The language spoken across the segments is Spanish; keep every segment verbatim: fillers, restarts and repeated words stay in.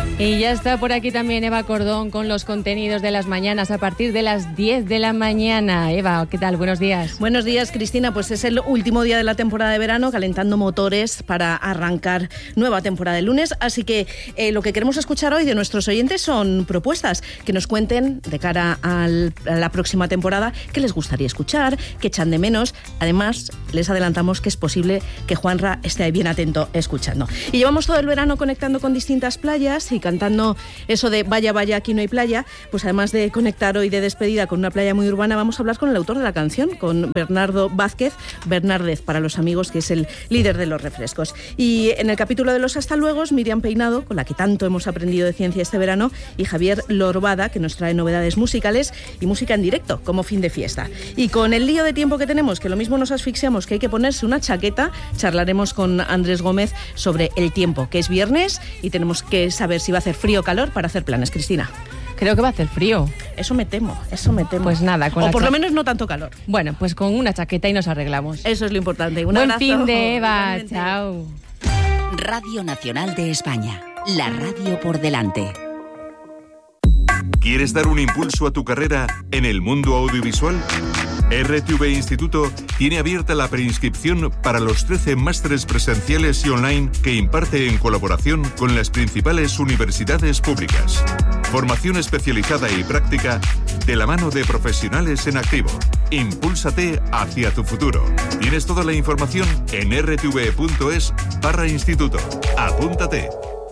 Y ya está por aquí también Eva Cordón con los contenidos de las mañanas a partir de las diez de la mañana. Eva, ¿qué tal? Buenos días. Buenos días, Cristina. Pues es el último día de la temporada de verano, calentando motores para arrancar nueva temporada el lunes. Así que eh, lo que queremos escuchar hoy de nuestros oyentes son propuestas que nos cuenten de cara al, a la próxima temporada qué les gustaría escuchar, qué echan de menos. Además, les adelantamos que es posible que Juanra esté bien atento escuchando. Y llevamos todo el verano conectando con distintas playas y cantando eso de vaya, vaya, aquí no hay playa. Pues además de conectar hoy de despedida con una playa muy urbana, vamos a hablar con el autor de la canción, con Bernardo Vázquez, Bernardez para los amigos, que es el líder de los refrescos. Y en el capítulo de los hasta luegos, Miriam Peinado, con la que tanto hemos aprendido de ciencia este verano, y Javier Lorbada, que nos trae novedades musicales y música en directo, como fin de fiesta. Y con el lío de tiempo que tenemos, que lo mismo nos asfixiamos, que hay que ponerse una chaqueta, charlaremos con Andrés Gómez sobre el tiempo, que es viernes y tenemos que saber si va a hacer frío o calor para hacer planes, Cristina. Creo que va a hacer frío. Eso me temo, eso me temo. Pues nada, con o la por cha- lo menos no tanto calor. Bueno, pues con una chaqueta y nos arreglamos. Eso es lo importante. Un Buen abrazo. fin de Eva. Igualmente. Chao. Radio Nacional de España. La radio por delante. ¿Quieres dar un impulso a tu carrera en el mundo audiovisual? R T V Instituto tiene abierta la preinscripción para los trece másteres presenciales y online que imparte en colaboración con las principales universidades públicas. Formación especializada y práctica de la mano de profesionales en activo. Impúlsate hacia tu futuro. Tienes toda la información en r t v punto es barra instituto. Apúntate.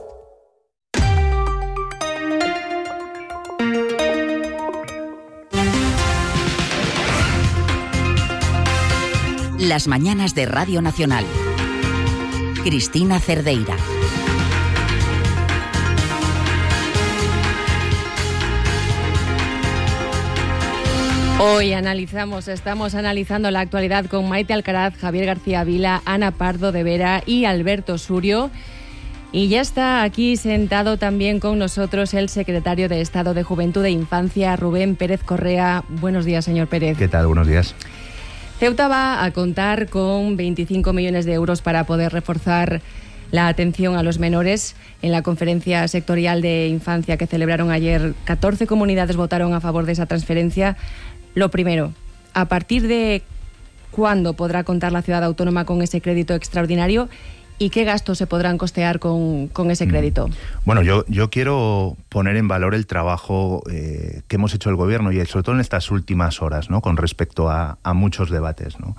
Las mañanas de Radio Nacional. Cristina Cerdeira. Hoy analizamos, estamos analizando la actualidad con Maite Alcaraz, Javier García Vila, Ana Pardo de Vera y Alberto Surio. Y ya está aquí sentado también con nosotros el secretario de Estado de Juventud e Infancia, Rubén Pérez Correa. Buenos días, señor Pérez. ¿Qué tal? Buenos días. Ceuta va a contar con veinticinco millones de euros para poder reforzar la atención a los menores. En la conferencia sectorial de infancia que celebraron ayer, catorce comunidades votaron a favor de esa transferencia. Lo primero, ¿a partir de cuándo podrá contar la ciudad autónoma con ese crédito extraordinario? ¿Y qué gastos se podrán costear con, con ese crédito? Bueno, yo, yo quiero poner en valor el trabajo eh, que hemos hecho el Gobierno y sobre todo en estas últimas horas, ¿no?, con respecto a, a muchos debates, ¿no?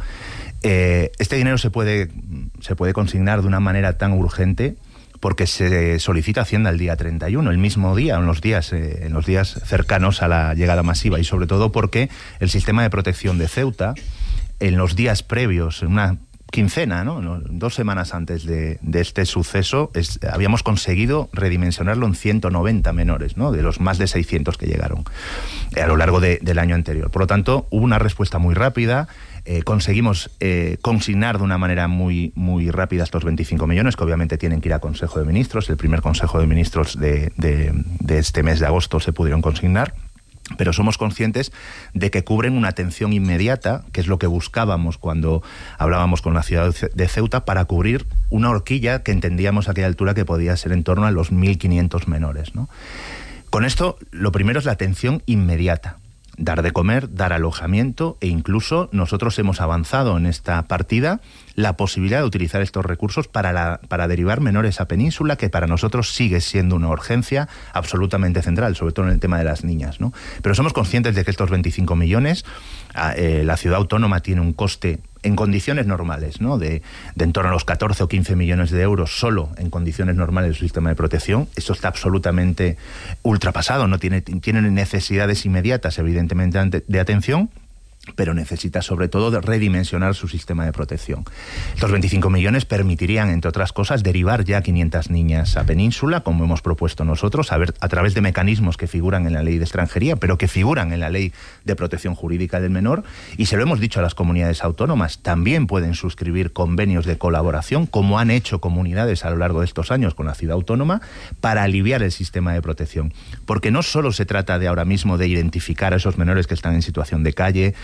Eh, este dinero se puede, se puede consignar de una manera tan urgente porque se solicita Hacienda el día treinta y uno, el mismo día, en los días, eh, en los días cercanos a la llegada masiva, y sobre todo porque el sistema de protección de Ceuta, en los días previos, en una quincena, ¿no?, dos semanas antes de, de este suceso, es, habíamos conseguido redimensionarlo en ciento noventa menores, ¿no?, de los más de seiscientos que llegaron eh, a lo largo de, del año anterior. Por lo tanto, hubo una respuesta muy rápida. Eh, conseguimos eh, consignar de una manera muy, muy rápida estos veinticinco millones, que obviamente tienen que ir a Consejo de Ministros. El primer Consejo de Ministros de, de, de este mes de agosto se pudieron consignar. Pero somos conscientes de que cubren una atención inmediata, que es lo que buscábamos cuando hablábamos con la ciudad de Ceuta, para cubrir una horquilla que entendíamos a aquella altura que podía ser en torno a los mil quinientos menores, ¿no? Con esto, lo primero es la atención inmediata. Dar de comer, dar alojamiento, e incluso nosotros hemos avanzado en esta partida la posibilidad de utilizar estos recursos para, la, para derivar menores a Península, que para nosotros sigue siendo una urgencia absolutamente central, sobre todo en el tema de las niñas, ¿no? Pero somos conscientes de que estos veinticinco millones, eh, la ciudad autónoma tiene un coste en condiciones normales, ¿no?, de, de en torno a los catorce o quince millones de euros solo en condiciones normales del sistema de protección. Esto está absolutamente ultrapasado, no tiene, tiene necesidades inmediatas, evidentemente, de atención, pero necesita sobre todo de redimensionar su sistema de protección. Estos veinticinco millones permitirían, entre otras cosas, derivar ya quinientas niñas a Península, como hemos propuesto nosotros, a, ver, a través de mecanismos que figuran en la Ley de Extranjería, pero que figuran en la Ley de Protección Jurídica del Menor, y se lo hemos dicho a las comunidades autónomas, también pueden suscribir convenios de colaboración, como han hecho comunidades a lo largo de estos años con la ciudad autónoma, para aliviar el sistema de protección. Porque no solo se trata de ahora mismo de identificar a esos menores que están en situación de calle,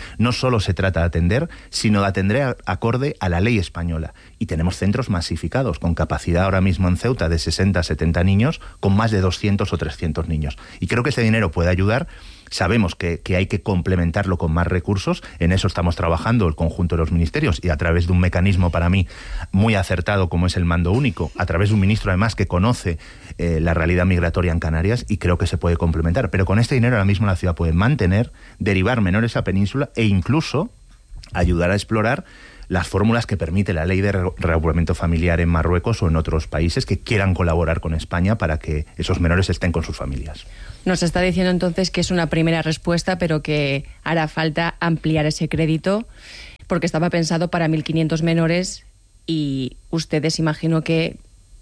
no solo se trata de atender, sino de atender acorde a la ley española. Y tenemos centros masificados, con capacidad ahora mismo en Ceuta de sesenta a setenta niños, con más de doscientos o trescientos niños. Y creo que ese dinero puede ayudar. Sabemos que, que hay que complementarlo con más recursos, en eso estamos trabajando el conjunto de los ministerios y a través de un mecanismo para mí muy acertado como es el mando único, a través de un ministro además que conoce eh, la realidad migratoria en Canarias y creo que se puede complementar. Pero con este dinero ahora mismo la ciudad puede mantener, derivar menores a península e incluso ayudar a explorar las fórmulas que permite la ley de reagrupamiento familiar en Marruecos o en otros países que quieran colaborar con España para que esos menores estén con sus familias. Nos está diciendo entonces que es una primera respuesta, pero que hará falta ampliar ese crédito, porque estaba pensado para mil quinientos menores y ustedes imagino que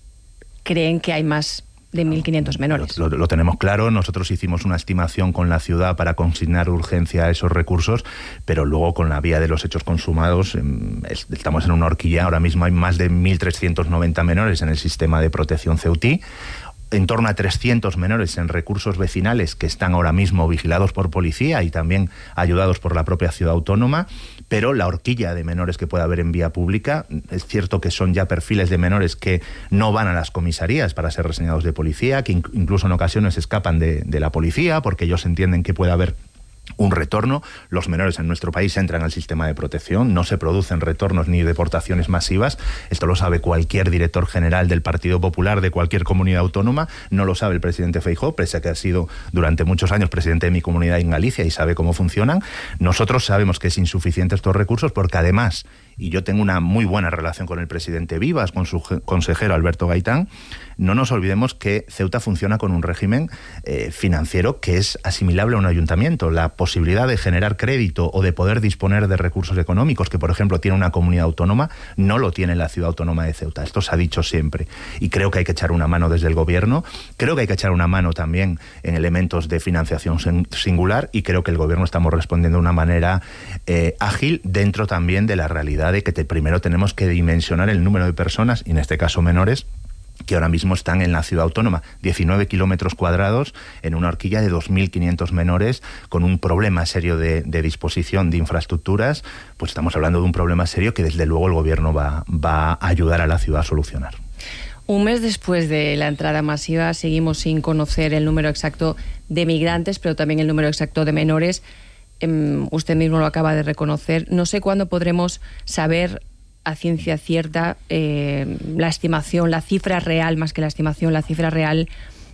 creen que hay más de mil quinientos menores. Lo, lo, lo tenemos claro, nosotros hicimos una estimación con la ciudad para consignar urgencia a esos recursos, pero luego con la vía de los hechos consumados estamos en una horquilla. Ahora mismo hay más de mil trescientos noventa menores en el sistema de protección ceutí, en torno a trescientos menores en recursos vecinales que están ahora mismo vigilados por policía y también ayudados por la propia ciudad autónoma, pero la horquilla de menores que puede haber en vía pública, es cierto que son ya perfiles de menores que no van a las comisarías para ser reseñados de policía, que incluso en ocasiones escapan de, de la policía porque ellos entienden que puede haber un retorno. Los menores en nuestro país entran al sistema de protección, no se producen retornos ni deportaciones masivas. Esto lo sabe cualquier director general del Partido Popular de cualquier comunidad autónoma, no lo sabe el presidente Feijóo, pese a que ha sido durante muchos años presidente de mi comunidad en Galicia y sabe cómo funcionan. Nosotros sabemos que es insuficiente estos recursos porque además, y yo tengo una muy buena relación con el presidente Vivas, con su consejero Alberto Gaitán, no nos olvidemos que Ceuta funciona con un régimen eh, financiero que es asimilable a un ayuntamiento. La posibilidad de generar crédito o de poder disponer de recursos económicos que, por ejemplo, tiene una comunidad autónoma, no lo tiene la ciudad autónoma de Ceuta. Esto se ha dicho siempre. Y creo que hay que echar una mano desde el gobierno. Creo que hay que echar una mano también en elementos de financiación singular y creo que el gobierno estamos respondiendo de una manera eh, ágil dentro también de la realidad de que te, primero tenemos que dimensionar el número de personas, y en este caso menores, que ahora mismo están en la ciudad autónoma. diecinueve kilómetros cuadrados en una horquilla de dos mil quinientos menores con un problema serio de, de disposición de infraestructuras. Pues estamos hablando de un problema serio que desde luego el gobierno va, va a ayudar a la ciudad a solucionar. Un mes después de la entrada masiva seguimos sin conocer el número exacto de migrantes, pero también el número exacto de menores. Eh, usted mismo lo acaba de reconocer. No sé cuándo podremos saber a ciencia cierta eh, la estimación, la cifra real, más que la estimación, la cifra real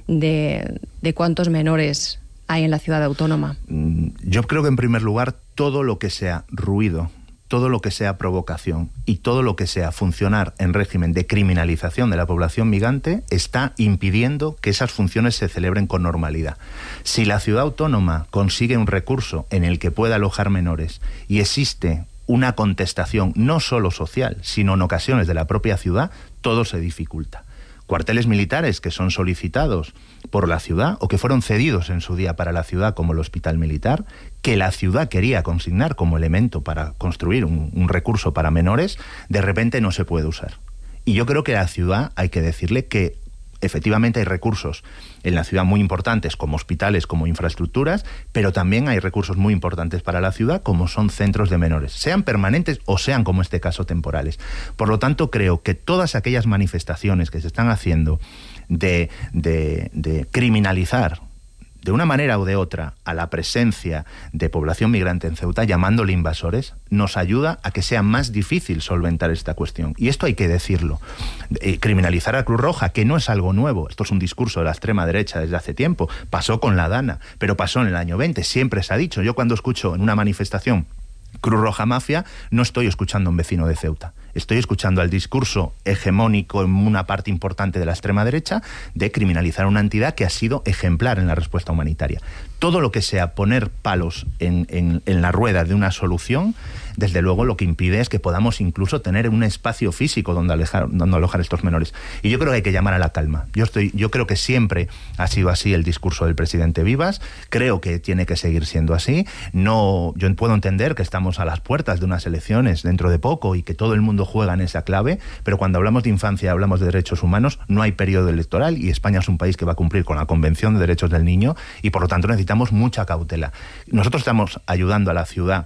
de, de cuántos menores hay en la ciudad autónoma. Yo creo que en primer lugar todo lo que sea ruido, todo lo que sea provocación y todo lo que sea funcionar en régimen de criminalización de la población migrante está impidiendo que esas funciones se celebren con normalidad. Si la ciudad autónoma consigue un recurso en el que pueda alojar menores y existe una contestación no solo social, sino en ocasiones de la propia ciudad, todo se dificulta. Cuarteles militares que son solicitados por la ciudad o que fueron cedidos en su día para la ciudad, como el Hospital Militar, que la ciudad quería consignar como elemento para construir un, un recurso para menores, de repente no se puede usar. Y yo creo que a la ciudad hay que decirle que efectivamente hay recursos en la ciudad muy importantes, como hospitales, como infraestructuras, pero también hay recursos muy importantes para la ciudad, como son centros de menores, sean permanentes o sean, como este caso, temporales. Por lo tanto, creo que todas aquellas manifestaciones que se están haciendo de, de, de criminalizar de una manera u de otra a la presencia de población migrante en Ceuta, llamándole invasores, nos ayuda a que sea más difícil solventar esta cuestión. Y esto hay que decirlo. Eh, criminalizar a Cruz Roja, que no es algo nuevo, esto es un discurso de la extrema derecha desde hace tiempo, pasó con la Dana, pero pasó en el año veinte, siempre se ha dicho. Yo cuando escucho en una manifestación Cruz Roja Mafia, no estoy escuchando a un vecino de Ceuta. Estoy escuchando al discurso hegemónico en una parte importante de la extrema derecha de criminalizar una entidad que ha sido ejemplar en la respuesta humanitaria. Todo lo que sea poner palos en, en, en la rueda de una solución, desde luego lo que impide es que podamos incluso tener un espacio físico donde alojar, donde alojar estos menores. Y yo creo que hay que llamar a la calma. Yo, estoy, yo creo que siempre ha sido así el discurso del presidente Vivas. Creo que tiene que seguir siendo así. No, yo puedo entender que estamos a las puertas de unas elecciones dentro de poco y que todo el mundo juega en esa clave, pero cuando hablamos de infancia, hablamos de derechos humanos, no hay periodo electoral y España es un país que va a cumplir con la Convención de Derechos del Niño y por lo tanto necesitamos mucha cautela. Nosotros estamos ayudando a la ciudad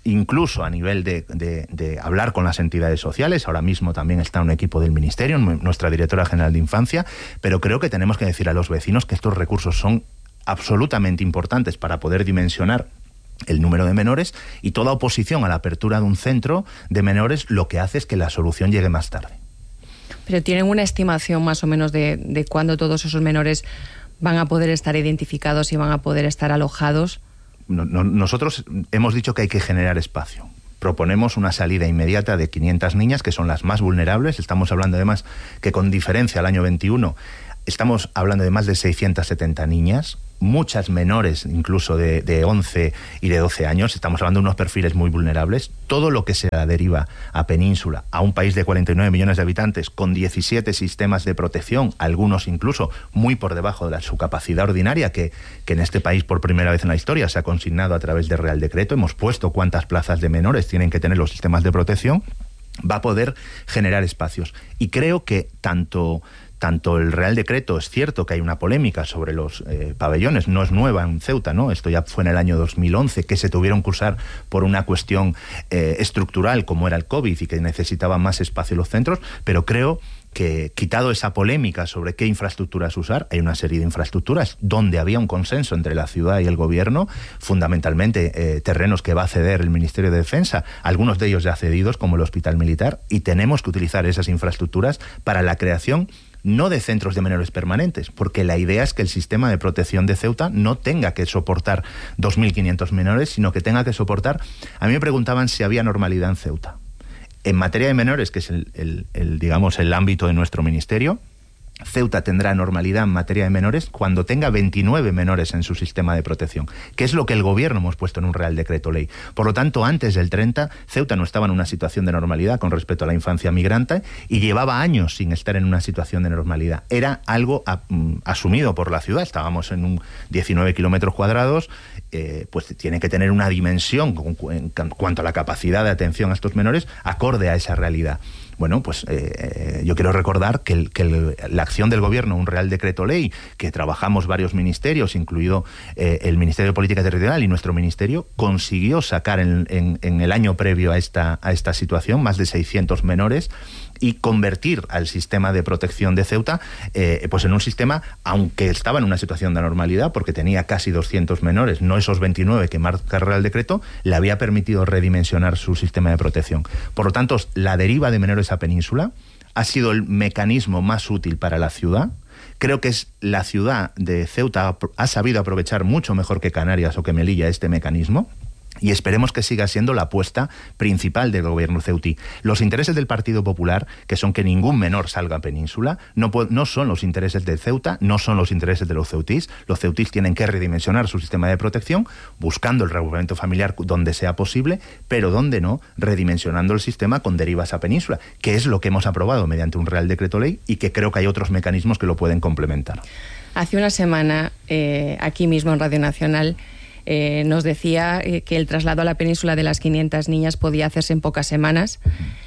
incluso a nivel de, de, de hablar con las entidades sociales. Ahora mismo también está un equipo del Ministerio, nuestra directora general de Infancia, pero creo que tenemos que decir a los vecinos que estos recursos son absolutamente importantes para poder dimensionar el número de menores, y toda oposición a la apertura de un centro de menores lo que hace es que la solución llegue más tarde. Pero ¿tienen una estimación más o menos de, de cuándo todos esos menores van a poder estar identificados y van a poder estar alojados? No, no, nosotros hemos dicho que hay que generar espacio. Proponemos una salida inmediata de quinientas niñas, que son las más vulnerables. Estamos hablando además que con diferencia al año veintiuno estamos hablando de más de seiscientas setenta niñas, muchas menores incluso de, de once y de doce años. Estamos hablando de unos perfiles muy vulnerables. Todo lo que se deriva a Península, a un país de cuarenta y nueve millones de habitantes, con diecisiete sistemas de protección, algunos incluso muy por debajo de la, su capacidad ordinaria, que, que en este país por primera vez en la historia se ha consignado a través de Real Decreto. Hemos puesto cuántas plazas de menores tienen que tener los sistemas de protección. Va a poder generar espacios. Y creo que tanto... Tanto el Real Decreto, es cierto que hay una polémica sobre los eh, pabellones, no es nueva en Ceuta, ¿no? Esto ya fue en el año dos mil once, que se tuvieron que usar por una cuestión eh, estructural, como era el COVID, y que necesitaban más espacio los centros, pero creo que, quitado esa polémica sobre qué infraestructuras usar, hay una serie de infraestructuras donde había un consenso entre la ciudad y el gobierno, fundamentalmente eh, terrenos que va a ceder el Ministerio de Defensa, algunos de ellos ya cedidos, como el Hospital Militar, y tenemos que utilizar esas infraestructuras para la creación no de centros de menores permanentes, porque la idea es que el sistema de protección de Ceuta no tenga que soportar dos mil quinientos menores, sino que tenga que soportar... A mí me preguntaban si había normalidad en Ceuta. En materia de menores, que es el, el, el digamos, el ámbito de nuestro ministerio, Ceuta tendrá normalidad en materia de menores cuando tenga veintinueve menores en su sistema de protección, que es lo que el gobierno hemos puesto en un Real Decreto Ley. Por lo tanto, antes del treinta, Ceuta no estaba en una situación de normalidad con respecto a la infancia migrante y llevaba años sin estar en una situación de normalidad. Era algo a, um, asumido por la ciudad. Estábamos en un diecinueve kilómetros cuadrados, eh, pues tiene que tener una dimensión en cuanto a la capacidad de atención a estos menores acorde a esa realidad. Bueno, pues eh, yo quiero recordar que, el, que el, la acción del gobierno, un Real Decreto Ley, que trabajamos varios ministerios, incluido eh, el Ministerio de Política Territorial y nuestro ministerio, consiguió sacar en, en, en el año previo a esta, a esta situación más de seiscientos menores y convertir al sistema de protección de Ceuta eh, pues en un sistema, aunque estaba en una situación de normalidad, porque tenía casi doscientos menores, no esos veintinueve que marca el Real Decreto, le había permitido redimensionar su sistema de protección. Por lo tanto, la deriva de menores a Península ha sido el mecanismo más útil para la ciudad. Creo que es la ciudad de Ceuta ha sabido aprovechar mucho mejor que Canarias o que Melilla este mecanismo. Y esperemos que siga siendo la apuesta principal del gobierno ceutí. Los intereses del Partido Popular, que son que ningún menor salga a Península, no, no son los intereses de Ceuta, no son los intereses de los ceutís. Los ceutís tienen que redimensionar su sistema de protección, buscando el reagrupamiento familiar donde sea posible, pero donde no, redimensionando el sistema con derivas a Península, que es lo que hemos aprobado mediante un Real Decreto Ley y que creo que hay otros mecanismos que lo pueden complementar. Hace una semana, eh, aquí mismo en Radio Nacional, Eh, nos decía eh, que el traslado a la península de las quinientas niñas podía hacerse en pocas semanas,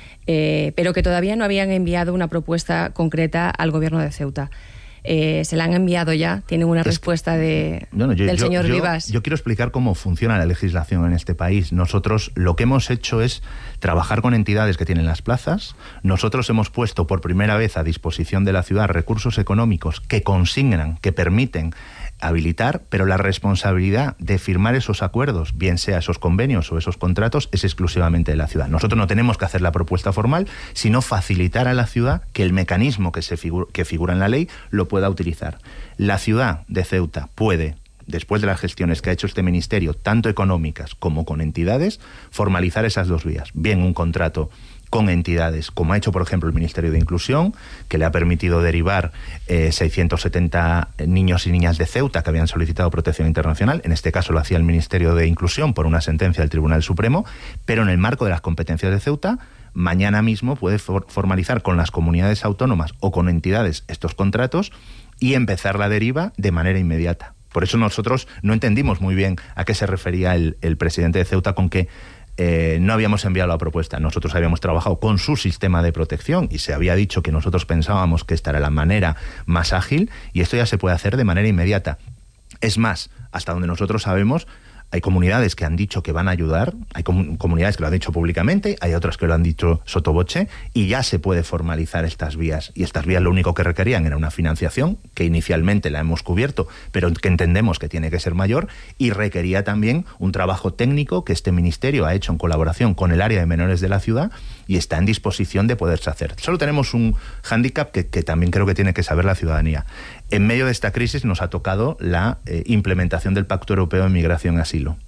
eh, pero que todavía no habían enviado una propuesta concreta al gobierno de Ceuta. Eh, ¿Se la han enviado ya? ¿Tienen una es respuesta que, de, no, no, yo, del yo, señor yo, Vivas? Yo quiero explicar cómo funciona la legislación en este país. Nosotros lo que hemos hecho es trabajar con entidades que tienen las plazas. Nosotros hemos puesto por primera vez a disposición de la ciudad recursos económicos que consignan, que permiten habilitar, pero la responsabilidad de firmar esos acuerdos, bien sea esos convenios o esos contratos, es exclusivamente de la ciudad. Nosotros no tenemos que hacer la propuesta formal, sino facilitar a la ciudad que el mecanismo que, se figura, que figura en la ley lo pueda utilizar. La ciudad de Ceuta puede, después de las gestiones que ha hecho este ministerio, tanto económicas como con entidades, formalizar esas dos vías. Bien un contrato con entidades, como ha hecho, por ejemplo, el Ministerio de Inclusión, que le ha permitido derivar eh, seiscientos setenta niños y niñas de Ceuta que habían solicitado protección internacional. En este caso lo hacía el Ministerio de Inclusión por una sentencia del Tribunal Supremo, pero en el marco de las competencias de Ceuta, mañana mismo puede for- formalizar con las comunidades autónomas o con entidades estos contratos y empezar la deriva de manera inmediata. Por eso nosotros no entendimos muy bien a qué se refería el, el presidente de Ceuta con que Eh, no habíamos enviado la propuesta. Nosotros habíamos trabajado con su sistema de protección y se había dicho que nosotros pensábamos que esta era la manera más ágil y esto ya se puede hacer de manera inmediata. Es más, hasta donde nosotros sabemos, Hay comunidades que han dicho que van a ayudar, hay com- comunidades que lo han dicho públicamente, hay otras que lo han dicho sotoboche, y ya se puede formalizar estas vías. Y estas vías lo único que requerían era una financiación, que inicialmente la hemos cubierto, pero que entendemos que tiene que ser mayor, y requería también un trabajo técnico que este ministerio ha hecho en colaboración con el área de menores de la ciudad y está en disposición de poderse hacer. Solo tenemos un hándicap que, que también creo que tiene que saber la ciudadanía. En medio de esta crisis nos ha tocado la eh, implementación del Pacto Europeo de Migración y Asilo.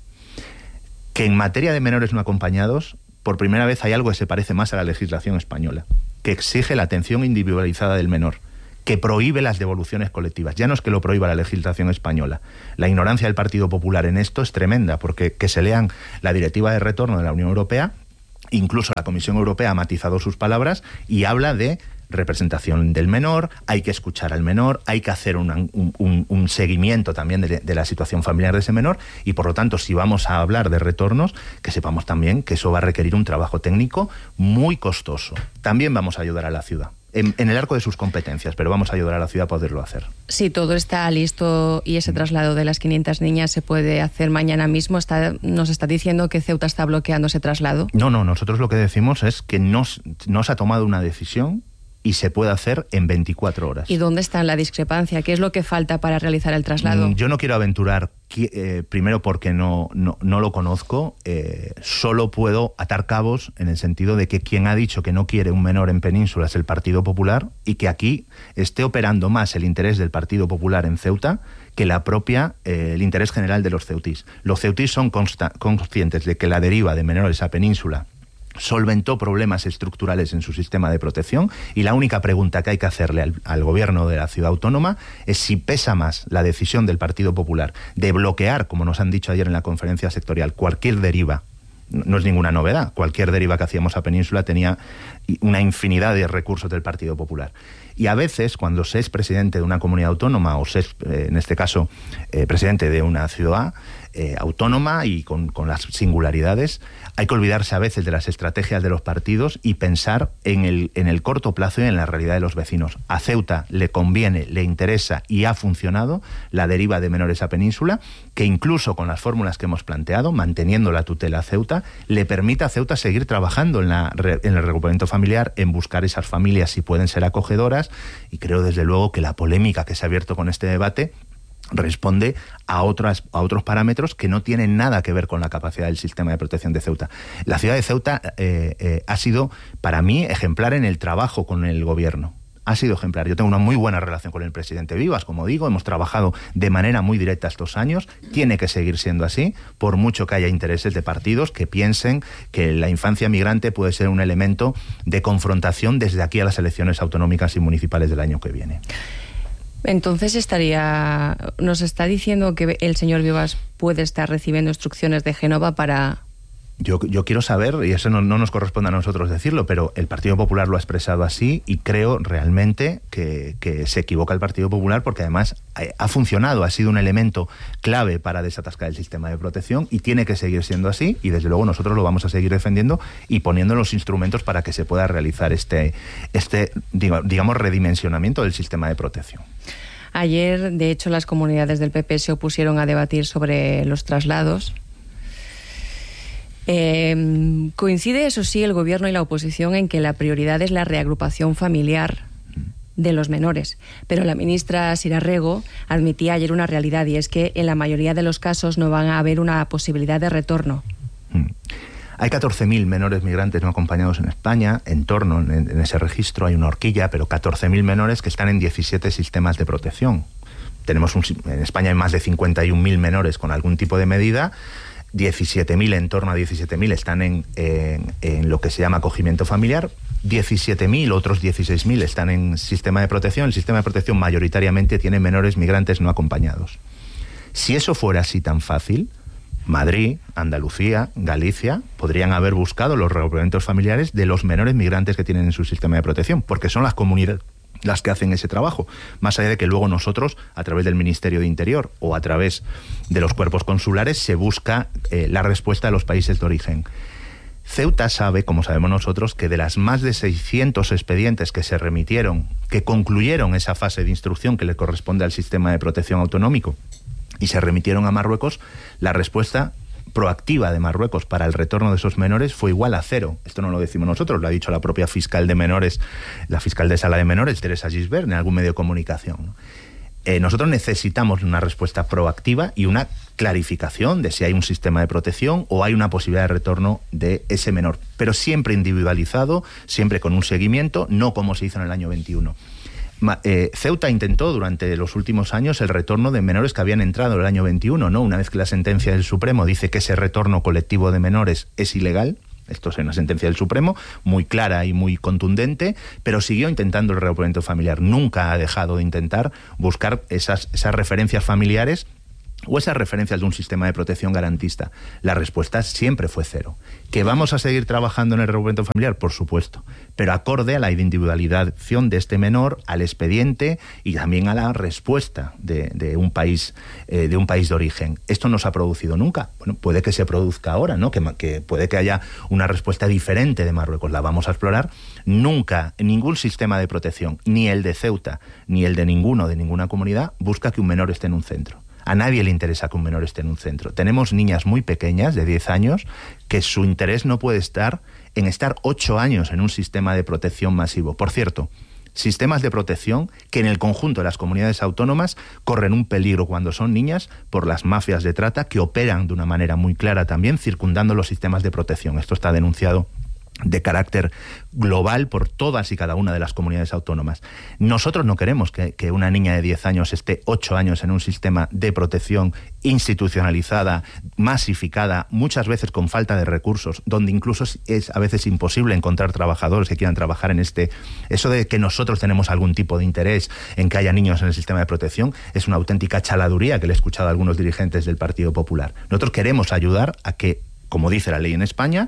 Que en materia de menores no acompañados, por primera vez hay algo que se parece más a la legislación española, que exige la atención individualizada del menor, que prohíbe las devoluciones colectivas. Ya no es que lo prohíba la legislación española. La ignorancia del Partido Popular en esto es tremenda, porque que se lean la Directiva de Retorno de la Unión Europea, incluso la Comisión Europea ha matizado sus palabras y habla de representación del menor, hay que escuchar al menor, hay que hacer una, un, un, un seguimiento también de, de la situación familiar de ese menor, y por lo tanto, si vamos a hablar de retornos, que sepamos también que eso va a requerir un trabajo técnico muy costoso. También vamos a ayudar a la ciudad, en, en el arco de sus competencias, pero vamos a ayudar a la ciudad a poderlo hacer. Si todo está listo y ese traslado de las quinientas niñas se puede hacer mañana mismo, está, ¿nos está diciendo que Ceuta está bloqueando ese traslado? No, no, nosotros lo que decimos es que no, no se ha tomado una decisión y se puede hacer en veinticuatro horas. ¿Y dónde está la discrepancia? ¿Qué es lo que falta para realizar el traslado? Yo no quiero aventurar, eh, primero porque no, no, no lo conozco, eh, solo puedo atar cabos en el sentido de que quien ha dicho que no quiere un menor en Península es el Partido Popular, y que aquí esté operando más el interés del Partido Popular en Ceuta que la propia, eh, el interés general de los ceutís. Los ceutís son consta- conscientes de que la deriva de menores a Península solventó problemas estructurales en su sistema de protección, y la única pregunta que hay que hacerle al, al gobierno de la ciudad autónoma es si pesa más la decisión del Partido Popular de bloquear, como nos han dicho ayer en la conferencia sectorial, cualquier deriva. No es ninguna novedad, cualquier deriva que hacíamos a Península tenía una infinidad de recursos del Partido Popular. Y a veces, cuando se es presidente de una comunidad autónoma, o se es, eh, en este caso, eh, presidente de una ciudad eh, autónoma y con, con las singularidades, hay que olvidarse a veces de las estrategias de los partidos y pensar en el, en el corto plazo y en la realidad de los vecinos. A Ceuta le conviene, le interesa y ha funcionado la deriva de menores a Península, que incluso con las fórmulas que hemos planteado, manteniendo la tutela a Ceuta, le permite a Ceuta seguir trabajando en, la, en el recuperamiento familiar, en buscar esas familias si pueden ser acogedoras, y creo desde luego que la polémica que se ha abierto con este debate responde a otras a otros parámetros que no tienen nada que ver con la capacidad del sistema de protección de Ceuta. La ciudad de Ceuta eh, eh, ha sido, para mí, ejemplar en el trabajo con el gobierno. Ha sido ejemplar. Yo tengo una muy buena relación con el presidente Vivas, como digo, hemos trabajado de manera muy directa estos años, tiene que seguir siendo así, por mucho que haya intereses de partidos que piensen que la infancia migrante puede ser un elemento de confrontación desde aquí a las elecciones autonómicas y municipales del año que viene. Entonces estaría, nos está diciendo que el señor Vivas puede estar recibiendo instrucciones de Génova para... Yo, yo quiero saber, y eso no, no nos corresponde a nosotros decirlo, pero el Partido Popular lo ha expresado así, y creo realmente que, que se equivoca el Partido Popular, porque además ha, ha funcionado, ha sido un elemento clave para desatascar el sistema de protección, y tiene que seguir siendo así, y desde luego nosotros lo vamos a seguir defendiendo y poniendo los instrumentos para que se pueda realizar este, este digamos, redimensionamiento del sistema de protección. Ayer, de hecho, las comunidades del P P se opusieron a debatir sobre los traslados. Eh, coincide, eso sí, el gobierno y la oposición en que la prioridad es la reagrupación familiar de los menores. Pero la ministra Sira Rego admitía ayer una realidad, y es que en la mayoría de los casos no van a haber una posibilidad de retorno. Hay catorce mil menores migrantes no acompañados en España. En torno, en, en ese registro hay una horquilla, pero catorce mil menores que están en diecisiete sistemas de protección. Tenemos un, en España hay más de cincuenta y un mil menores con algún tipo de medida. diecisiete mil, en torno a diecisiete mil están en, en, en lo que se llama acogimiento familiar, diecisiete mil, otros dieciséis mil están en sistema de protección. El sistema de protección mayoritariamente tiene menores migrantes no acompañados. Si eso fuera así tan fácil, Madrid, Andalucía, Galicia podrían haber buscado los recuperamientos familiares de los menores migrantes que tienen en su sistema de protección, porque son las comunidades las que hacen ese trabajo, más allá de que luego nosotros, a través del Ministerio de Interior o a través de los cuerpos consulares, se busca eh, la respuesta de los países de origen. Ceuta sabe, como sabemos nosotros, que de las más de seiscientos expedientes que se remitieron, que concluyeron esa fase de instrucción que le corresponde al sistema de protección autonómico, y se remitieron a Marruecos, la respuesta proactiva de Marruecos para el retorno de esos menores fue igual a cero. Esto no lo decimos nosotros, lo ha dicho la propia fiscal de menores, la fiscal de sala de menores, Teresa Gisbert, en algún medio de comunicación, ¿no? Eh, nosotros necesitamos una respuesta proactiva y una clarificación de si hay un sistema de protección o hay una posibilidad de retorno de ese menor, pero siempre individualizado, siempre con un seguimiento, no como se hizo en el año veintiuno. Eh, Ceuta intentó durante los últimos años el retorno de menores que habían entrado en el año veintiuno, ¿no? Una vez que la sentencia del Supremo dice que ese retorno colectivo de menores es ilegal, esto es una sentencia del Supremo, muy clara y muy contundente, pero siguió intentando el reagrupamiento familiar. Nunca ha dejado de intentar buscar esas, esas referencias familiares o esas referencias de un sistema de protección garantista. La respuesta siempre fue cero. ¿Que vamos a seguir trabajando en el reagrupamiento familiar? Por supuesto, pero acorde a la individualización de este menor, al expediente y también a la respuesta de, de, un, país, eh, de un país de origen. ¿Esto no se ha producido nunca? Bueno, puede que se produzca ahora, ¿no? Que, que puede que haya una respuesta diferente de Marruecos. La vamos a explorar. Nunca, ningún sistema de protección, ni el de Ceuta, ni el de ninguno, de ninguna comunidad, busca que un menor esté en un centro. A nadie le interesa que un menor esté en un centro. Tenemos niñas muy pequeñas, de diez años, que su interés no puede estar en estar ocho años en un sistema de protección masivo. Por cierto, sistemas de protección que en el conjunto de las comunidades autónomas corren un peligro cuando son niñas por las mafias de trata que operan de una manera muy clara también circundando los sistemas de protección. Esto está denunciado de carácter global por todas y cada una de las comunidades autónomas. Nosotros no queremos que, que una niña de diez años esté ocho años en un sistema de protección institucionalizada, masificada, muchas veces con falta de recursos, donde incluso es a veces imposible encontrar trabajadores que quieran trabajar en este... Eso de que nosotros tenemos algún tipo de interés en que haya niños en el sistema de protección es una auténtica chaladuría que le he escuchado a algunos dirigentes del Partido Popular. Nosotros queremos ayudar a que, como dice la ley en España,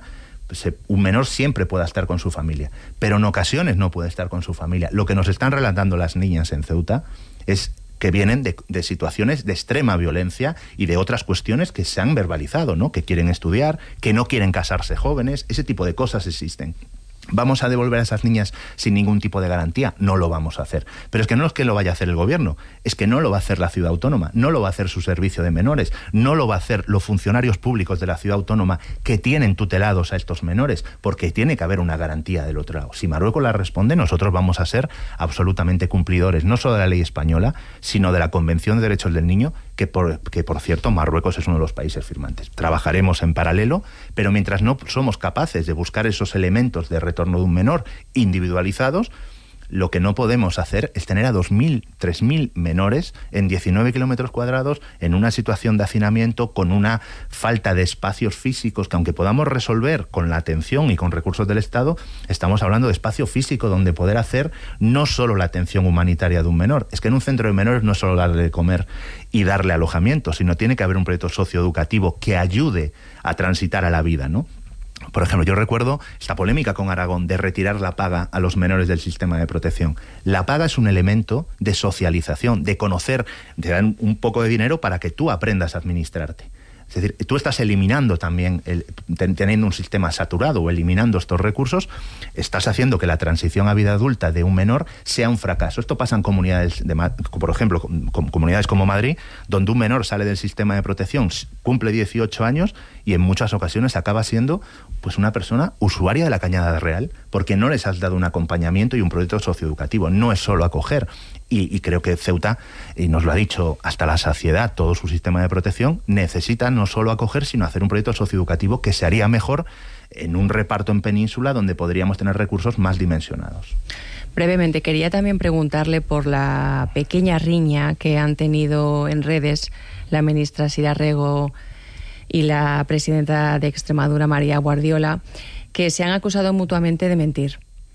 un menor siempre pueda estar con su familia, pero en ocasiones no puede estar con su familia. Lo que nos están relatando las niñas en Ceuta es que vienen de, de situaciones de extrema violencia y de otras cuestiones que se han verbalizado, ¿no? Que quieren estudiar, que no quieren casarse jóvenes, ese tipo de cosas existen. ¿Vamos a devolver a esas niñas sin ningún tipo de garantía? No lo vamos a hacer. Pero es que no es que lo vaya a hacer el gobierno, es que no lo va a hacer la ciudad autónoma, no lo va a hacer su servicio de menores, no lo va a hacer los funcionarios públicos de la ciudad autónoma que tienen tutelados a estos menores, porque tiene que haber una garantía del otro lado. Si Marruecos la responde, nosotros vamos a ser absolutamente cumplidores, no solo de la ley española, sino de la Convención de Derechos del Niño, que por, que por cierto Marruecos es uno de los países firmantes. Trabajaremos en paralelo, pero mientras no somos capaces de buscar esos elementos de retorno de un menor individualizados, lo que no podemos hacer es tener a dos mil, tres mil menores en diecinueve kilómetros cuadrados en una situación de hacinamiento con una falta de espacios físicos que, aunque podamos resolver con la atención y con recursos del Estado, estamos hablando de espacio físico donde poder hacer no solo la atención humanitaria de un menor. Es que en un centro de menores no es solo darle de comer y darle alojamiento, sino tiene que haber un proyecto socioeducativo que ayude a transitar a la vida, ¿no? Por ejemplo, yo recuerdo esta polémica con Aragón de retirar la paga a los menores del sistema de protección. La paga es un elemento de socialización, de conocer, te dan un poco de dinero para que tú aprendas a administrarte. Es decir, tú estás eliminando también, el, teniendo un sistema saturado o eliminando estos recursos, estás haciendo que la transición a vida adulta de un menor sea un fracaso. Esto pasa en comunidades, de, por ejemplo, con comunidades como Madrid, donde un menor sale del sistema de protección, cumple dieciocho años y en muchas ocasiones acaba siendo pues una persona usuaria de la Cañada Real, porque no les has dado un acompañamiento y un proyecto socioeducativo. No es solo acoger. Y, y creo que Ceuta, y nos lo ha dicho hasta la saciedad, todo su sistema de protección, necesita no solo acoger, sino hacer un proyecto socioeducativo que se haría mejor en un reparto en península donde podríamos tener recursos más dimensionados. Brevemente, quería también preguntarle por la pequeña riña que han tenido en redes la ministra Sira Rego y la presidenta de Extremadura, María Guardiola, que se han acusado mutuamente de mentir.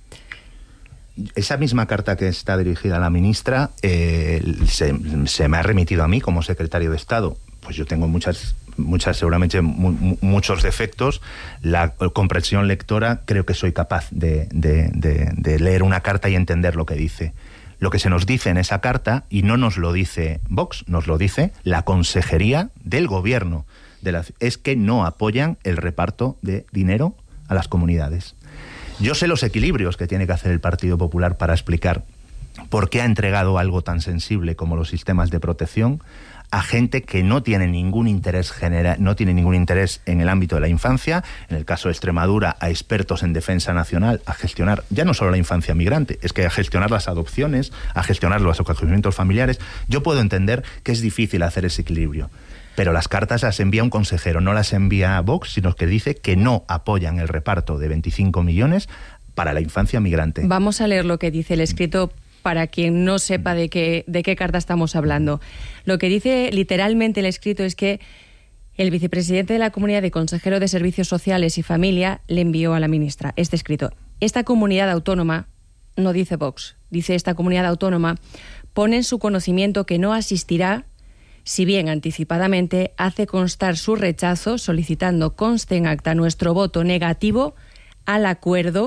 Esa misma carta que está dirigida a la ministra eh, se, se me ha remitido a mí como secretario de Estado. Pues yo tengo muchas, muchas seguramente mu, muchos defectos. La comprensión lectora creo que soy capaz de, de, de, de leer una carta y entender lo que dice. Lo que se nos dice en esa carta, y no nos lo dice Vox, nos lo dice la Consejería del Gobierno, de la, es que no apoyan el reparto de dinero a las comunidades. Yo sé los equilibrios que tiene que hacer el Partido Popular para explicar ¿por qué ha entregado algo tan sensible como los sistemas de protección a gente que no tiene ningún interés general, no tiene ningún interés en el ámbito de la infancia? En el caso de Extremadura, a expertos en defensa nacional, a gestionar ya no solo la infancia migrante, es que a gestionar las adopciones, a gestionar los acogimientos familiares. Yo puedo entender que es difícil hacer ese equilibrio, pero las cartas las envía un consejero, no las envía Vox, sino que dice que no apoyan el reparto de veinticinco millones para la infancia migrante. Vamos a leer lo que dice el escrito para quien no sepa de qué, de qué carta estamos hablando. Lo que dice literalmente el escrito es que el vicepresidente de la Comunidad de Consejero de Servicios Sociales y Familia le envió a la ministra este escrito. Esta comunidad autónoma, no dice Vox, dice esta comunidad autónoma, pone en su conocimiento que no asistirá, si bien anticipadamente hace constar su rechazo, solicitando conste en acta nuestro voto negativo al acuerdo